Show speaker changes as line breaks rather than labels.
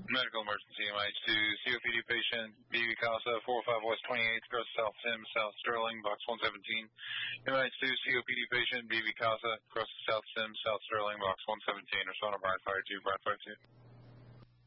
Medical emergency, MIH2, COPD patient, BB Casa, 405 West 28th, Cross South Sim, South Sterling, Box 117. MIH2, COPD patient, BB Casa, Cross South Sim, South Sterling, Box 117. Respond to Brian Fire 2, Brian Fire 2.